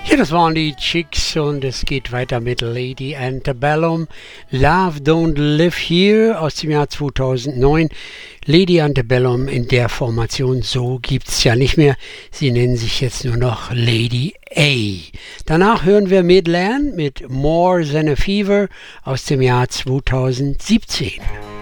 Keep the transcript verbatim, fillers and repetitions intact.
Ja, das waren die Chicks und es geht weiter mit Lady Antebellum. Love Don't Live Here aus dem Jahr zweitausendneun. Lady Antebellum in der Formation, so gibt es ja nicht mehr. Sie nennen sich jetzt nur noch Lady A. Danach hören wir Midland mit More Than a Fever aus dem Jahr zweitausendsiebzehn.